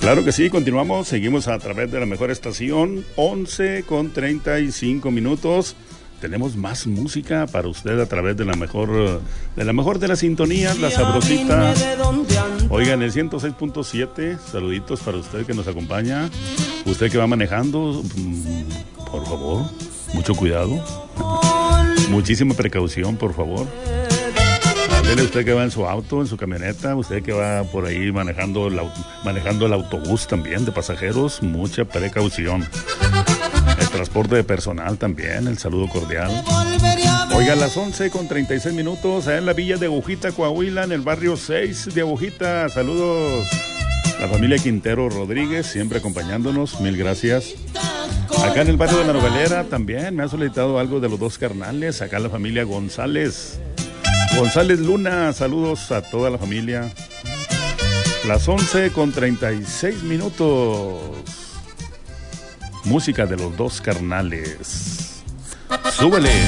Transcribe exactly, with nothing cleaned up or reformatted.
Claro que sí, continuamos, seguimos a través de la mejor estación, once con treinta y cinco minutos. Tenemos más música para usted a través de la mejor de la mejor de las sintonías, la sabrosita. Oigan, el ciento seis punto siete, saluditos para usted que nos acompaña. Usted que va manejando, por favor, mucho cuidado. Muchísima precaución, por favor. Dele usted que va en su auto, en su camioneta, usted que va por ahí manejando el, manejando el autobús también de pasajeros, mucha precaución. El transporte de personal también, el saludo cordial. Oiga, a las once con treinta y seis minutos, allá en la villa de Agujita, Coahuila, en el barrio seis de Agujita. Saludos. La familia Quintero Rodríguez, siempre acompañándonos, mil gracias. Acá en el barrio de La Novelera también me ha solicitado algo de los dos carnales. Acá la familia González. González Luna, saludos a toda la familia. Las once con treinta y seis minutos. Música de los dos carnales. Súbele.